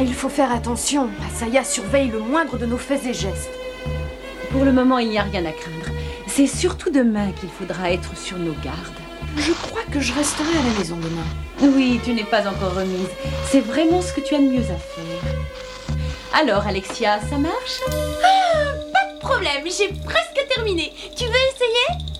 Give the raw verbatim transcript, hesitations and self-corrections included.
Il faut faire attention. Asaya surveille le moindre de nos faits et gestes. Pour le moment, il n'y a rien à craindre. C'est surtout demain qu'il faudra être sur nos gardes. Je crois que je resterai à la maison demain. Oui, tu n'es pas encore remise. C'est vraiment ce que tu as de mieux à faire. Alors, Alexia, ça marche? Ah, pas de problème, j'ai presque terminé. Tu veux essayer?